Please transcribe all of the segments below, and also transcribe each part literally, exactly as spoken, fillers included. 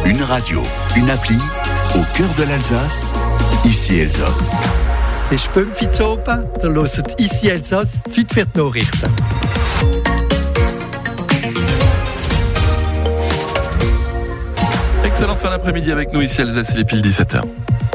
Une radio, une appli, au cœur de l'Alsace, ici Elsass. C'est fünf Uhr oben, da hört ici Elsass, Zeit für die Nachrichten. Excellente fin d'après-midi avec nous ici Alsace, il est pile dix-sept heures.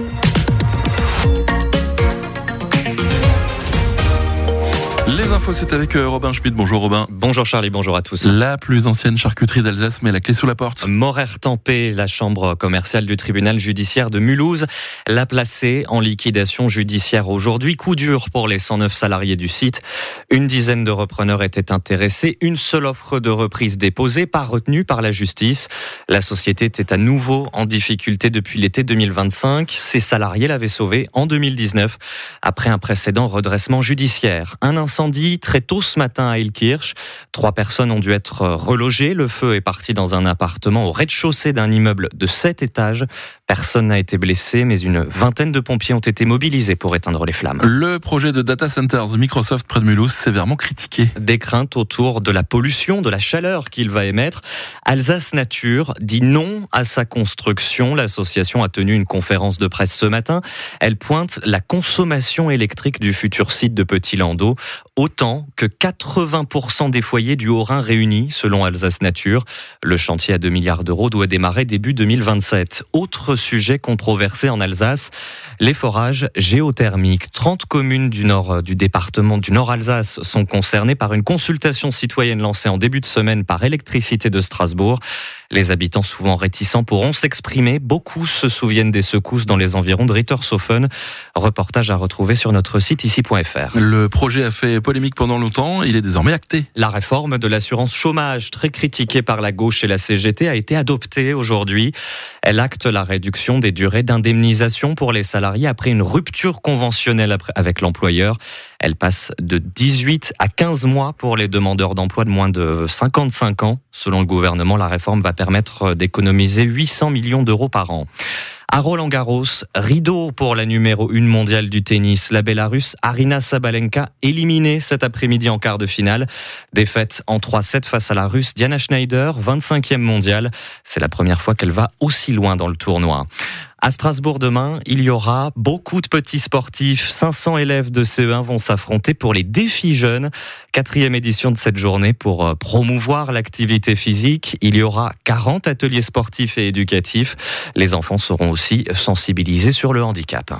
Les infos, c'est avec Robin Schmidt. Bonjour Robin. Bonjour Charlie, bonjour à tous. La plus ancienne charcuterie d'Alsace met la clé sous la porte. Morer-Tempé, la chambre commerciale du tribunal judiciaire de Mulhouse, l'a placée en liquidation judiciaire aujourd'hui. Coup dur pour les cent neuf salariés du site. Une dizaine de repreneurs étaient intéressés. Une seule offre de reprise déposée, pas retenue par la justice. La société était à nouveau en difficulté depuis l'été deux mille vingt-cinq. Ses salariés l'avaient sauvée en deux mille dix-neuf après un précédent redressement judiciaire. Un incendie très tôt ce matin à Ilkirch. Trois personnes ont dû être relogées. Le feu est parti dans un appartement au rez-de-chaussée d'un immeuble de sept étages. Personne n'a été blessé, mais une vingtaine de pompiers ont été mobilisés pour éteindre les flammes. Le projet de data centers Microsoft près de Mulhouse, sévèrement critiqué. Des craintes autour de la pollution, de la chaleur qu'il va émettre. Alsace Nature dit non à sa construction. L'association a tenu une conférence de presse ce matin. Elle pointe la consommation électrique du futur site de Petit-Landau. Autant que quatre-vingts pour cent des foyers du Haut-Rhin réunis, selon Alsace Nature. Le chantier à deux milliards d'euros doit démarrer début deux mille vingt-sept. Autre sujet controversé en Alsace, les forages géothermiques. trente communes du nord du département du Nord-Alsace sont concernées par une consultation citoyenne lancée en début de semaine par Électricité de Strasbourg. Les habitants, souvent réticents, pourront s'exprimer. Beaucoup se souviennent des secousses dans les environs de Rittershofen. Reportage à retrouver sur notre site ici point f r. Le projet a fait polémique pendant longtemps, il est désormais acté. La réforme de l'assurance chômage, très critiquée par la gauche et la C G T, a été adoptée aujourd'hui. Elle acte la réduction des durées d'indemnisation pour les salariés après une rupture conventionnelle avec l'employeur. Elle passe de dix-huit à quinze mois pour les demandeurs d'emploi de moins de cinquante-cinq ans. Selon le gouvernement, la réforme va permettre d'économiser huit cents millions d'euros par an. À Roland-Garros, rideau pour la numéro un mondiale du tennis. La Bélarusse Aryna Sabalenka éliminée cet après-midi en quart de finale. Défaite en trois sept face à la Russe Diana Schneider, vingt-cinquième mondiale. C'est la première fois qu'elle va aussi loin dans le tournoi. À Strasbourg demain, il y aura beaucoup de petits sportifs. cinq cents élèves de C E un vont s'affronter pour les défis jeunes. Quatrième édition de cette journée pour promouvoir l'activité physique. Il y aura quarante ateliers sportifs et éducatifs. Les enfants seront aussi sensibilisés sur le handicap.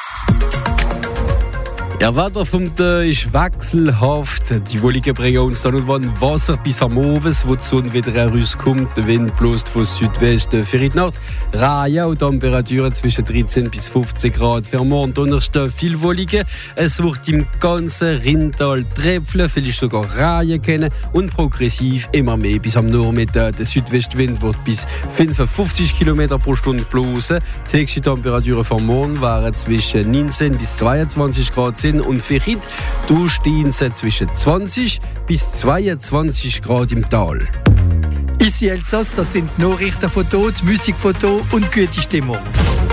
Ja, Wetter vom Tag ist wechselhaft. Die Wolken bringen uns dann und wann Wasser bis am Abend, wo die Sonne wieder herauskommt. Der Wind bläst von Südwesten für die Nacht. Reihe und Temperaturen zwischen dreizehn bis fünfzehn Grad. Für morgen Donnerstag viel Wolken. Es wird im ganzen Rheintal tröpfeln, vielleicht sogar Reihe kennen und progressiv immer mehr bis am Nachmittag. Der Südwestwind wird bis fünfundfünfzig Kilometer pro Stunde blasen. Die höchsten Temperaturen für morgen waren zwischen neunzehn bis zweiundzwanzig Grad und für heute du stehen sie zwischen zwanzig bis zweiundzwanzig Grad im Tal. Ici Elsass, das sind Nachrichtenfotos, Musikfotos und gute Stimmung.